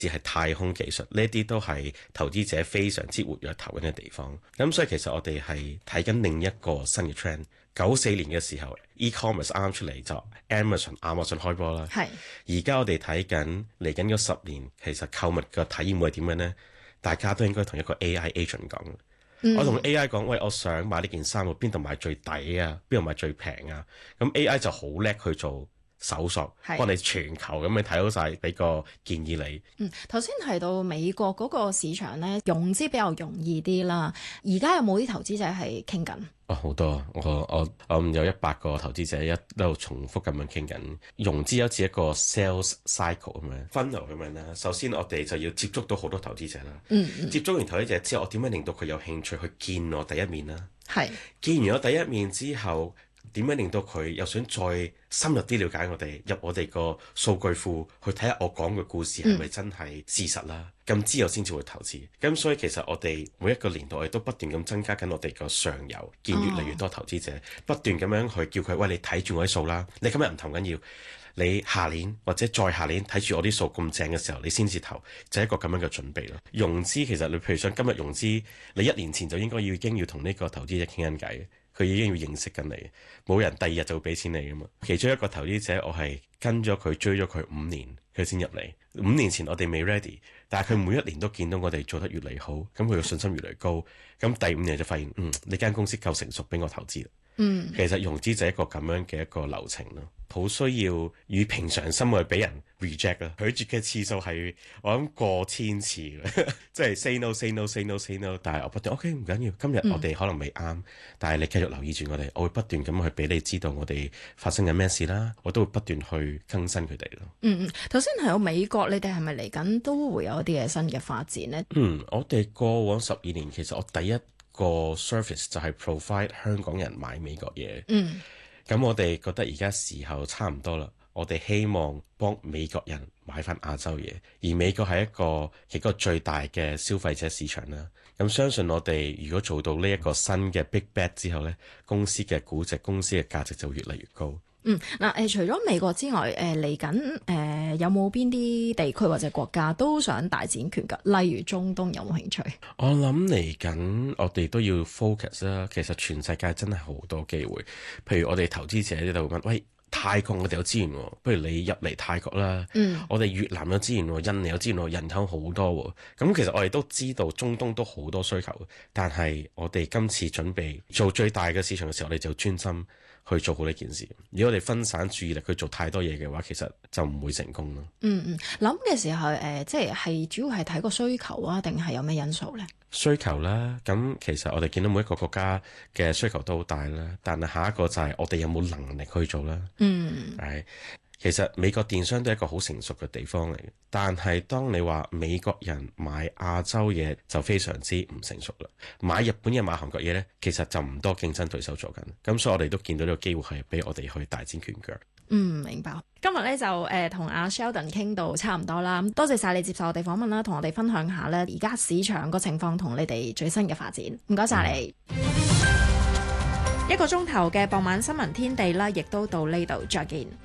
至係太空技術，呢啲都係投資者非常之活躍投緊嘅地方。咁所以其實我哋係睇緊另一個新嘅 trend。94年嘅時候 ，e-commerce 啱啱出嚟就亞馬遜開波啦。 係。 而家我哋睇緊嚟緊嗰10年，其實購物嘅體驗會係點樣呢？大家都應該同一個 AI agent 講。我同 AI 講，喂，我想買呢件衫，邊度買最抵啊？邊度買最平啊？咁 AI 就好叻去做搜索，幫你全球咁你睇到晒，俾個建議你。 頭先提到美國嗰個市場咧，融資比較容易啲啦。而家有冇啲投資者係傾緊？ 好多，我有100個投資者一路重複咁樣傾緊融資，好似一個 sales cycle 咁樣 funnel 咁樣啦。首先我哋就要接觸到好多投資者啦。接觸完投資者之後，我點樣令到佢有興趣去見我第一面啦？係見完我第一面之後，點樣令到佢又想再深入啲了解我哋，入我哋個數據庫去睇下我講嘅故事係咪真係事實啦？咁之後先至會投資。咁所以其實我哋每一個年度我哋都不斷咁增加緊我哋個上游，見越嚟越多投資者，不斷咁樣去叫佢，喂，你睇住我啲數啦，你今日唔投緊要，你下年或者再下年睇住我啲數咁正嘅時候，你先至投，就係一個咁樣嘅準備咯。融資其實你譬如想今日融資，你1年前就應該已經要同呢個投資者傾緊偈。佢已經要認識緊你，冇人第2日就會俾錢你噶嘛。其中一個投資者，我係跟咗佢追咗佢5年，佢先入嚟。5年前我哋未 ready， 但係佢每一年都見到我哋做得越嚟越好，咁佢嘅信心越嚟越高。咁第5年就發現，呢間公司夠成熟俾我投資啦。其實融資就係一個咁樣嘅一個流程咯，好需要以平常心去俾人 reject 啦。拒絕嘅次數係我諗過千次嘅，即係 say no say no say no say no。但係我不斷 OK 唔緊要，今日我哋可能未啱，但係你繼續留意住我哋，我會不斷咁去俾你知道我哋發生緊咩事啦，我都會不斷去更新佢哋咯。 頭先係有美國，你哋係咪嚟緊都會有一啲嘅新嘅發展呢？ 我哋過往12年其實我第一個 service 就係 provide 香港人買美國嘢。咁我哋覺得而家時候差唔多啦，我哋希望幫美國人買翻亞洲嘢，而美國係一個最大嘅消費者市場啦。咁相信我哋如果做到呢一個新嘅 big bet 之後呢，公司嘅估值、公司嘅價值就越嚟越高。 除咗美國之外，嚟緊有冇邊啲地區或者國家都想大展拳腳？例如中東有冇興趣？ 我諗嚟緊我哋都要 focus 啦。其實全世界真係好多機會，譬如我哋投資者呢度問，喂，泰國我哋有資源喎，不如你入嚟泰國啦。我哋越南有資源喎，印尼有資源喎，人口好多喎。咁其實我哋都知道中東都好多需求，但係我哋今次準備做最大嘅市場嘅時候，我哋就專心去做好呢件事。如果我哋分散注意力去做太多嘢嘅話，其實就唔會成功咯。 諗嘅時候即係主要係睇個需求啊，定係有咩因素呢？ 需求啦，咁其實我哋見到每一個國家嘅需求都好大啦，但係下一個就係我哋有冇能力去做啦。其實美國電商都係一個好成熟嘅地方嚟，但係當你話美國人買亞洲嘢就非常之唔成熟啦。買日本嘢、買韓國嘢呢，其實就唔多競爭對手做緊，咁所以我哋都見到呢個機會係俾我哋去大展拳腳。 明白。今日呢就同阿 Sheldon 傾到差唔多啦，多謝晒你接受我哋訪問啦，同我哋分享下呢而家市場個情況同你哋最新嘅發展。唔該晒你。1個鐘頭嘅傍晚新聞天地啦，亦都到呢度，再見。